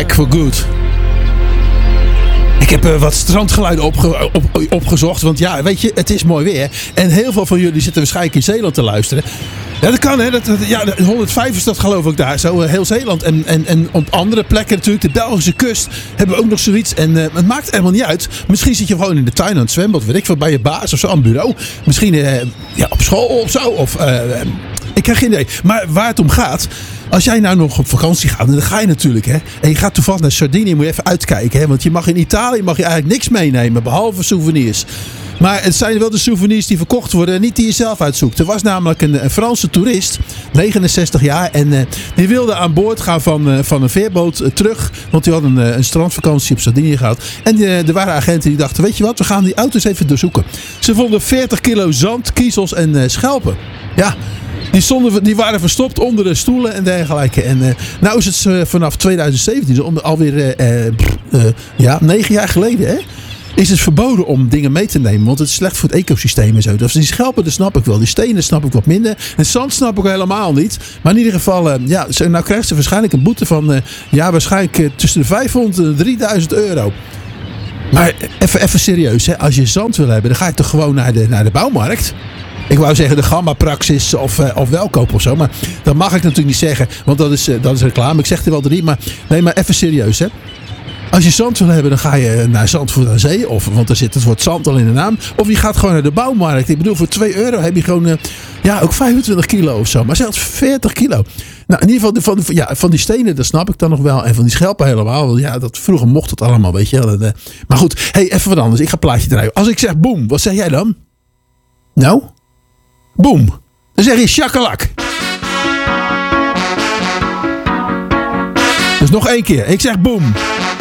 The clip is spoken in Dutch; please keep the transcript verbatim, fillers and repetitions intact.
Back for Good. Ik heb uh, wat strandgeluiden opge- op, opgezocht. Want ja, weet je, het is mooi weer. En heel veel van jullie zitten waarschijnlijk in Zeeland te luisteren. Ja, dat kan hè. Dat, dat, ja, honderdvijf is dat geloof ik daar. Zo uh, heel Zeeland. En, en, en op andere plekken natuurlijk. De Belgische kust hebben we ook nog zoiets. En uh, het maakt helemaal niet uit. Misschien zit je gewoon in de tuin aan het zwembad. Weet ik veel, bij je baas of zo aan het bureau. Misschien uh, ja, op school of zo. Of, uh, ik heb geen idee. Maar waar het om gaat... Als jij nou nog op vakantie gaat, dan ga je natuurlijk, hè. En je gaat toevallig naar Sardinië, moet je even uitkijken, hè. Want je mag in Italië mag je eigenlijk niks meenemen, behalve souvenirs. Maar het zijn wel de souvenirs die verkocht worden en niet die je zelf uitzoekt. Er was namelijk een, een Franse toerist, negenenzestig jaar. En uh, die wilde aan boord gaan van, uh, van een veerboot uh, terug. Want die had een, uh, een strandvakantie op Sardinië gehad. En uh, er waren agenten die dachten, weet je wat, we gaan die auto's even doorzoeken. Ze vonden veertig kilo zand, kiezels en uh, schelpen. Ja. Die, stonden, die waren verstopt onder de stoelen en dergelijke. En uh, nou is het uh, vanaf twintig zeventien, alweer uh, uh, uh, ja, negen jaar geleden, hè, is het verboden om dingen mee te nemen. Want het is slecht voor het ecosysteem en zo. Dus die schelpen, dat snap ik wel. Die stenen snap ik wat minder. En zand snap ik helemaal niet. Maar in ieder geval, uh, ja, nou krijgt ze waarschijnlijk een boete van, uh, ja, waarschijnlijk uh, tussen de vijfhonderd en drieduizend euro. Maar even, even serieus, hè. Als je zand wil hebben, dan ga je toch gewoon naar de, naar de bouwmarkt. Ik wou zeggen de Gamma-praxis of, uh, of Welkoop of zo. Maar dat mag ik natuurlijk niet zeggen. Want dat is, uh, dat is reclame. Ik zeg er wel drie. Maar nee, maar even serieus, hè. Als je zand wil hebben, dan ga je naar Zandvoort aan Zee. Of, want daar zit het woord zand al in de naam. Of je gaat gewoon naar de bouwmarkt. Ik bedoel, voor twee euro heb je gewoon... Uh, ja, ook vijfentwintig kilo of zo. Maar zelfs veertig kilo. Nou, in ieder geval van, van, ja, van die stenen, dat snap ik dan nog wel. En van die schelpen helemaal. Want ja, dat, vroeger mocht het allemaal, weet je wel. Uh, maar goed, hey, even wat anders. Ik ga een plaatje draaien. Als ik zeg boem, wat zeg jij dan? Nou? Boem. Dan zeg je shakalak. Dus nog één keer. Ik zeg boem.